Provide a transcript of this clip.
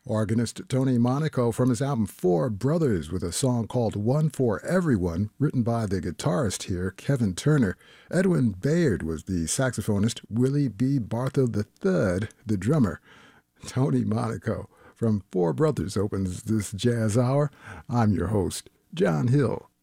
Organist Tony Monaco from his album Four Brothers with a song called One for Everyone, written by the guitarist here, Kevin Turner. Edwin Bayard was the saxophonist, Willie B. Bartha III, the drummer. Tony Monaco from Four Brothers opens this jazz hour. I'm your host, John Hill.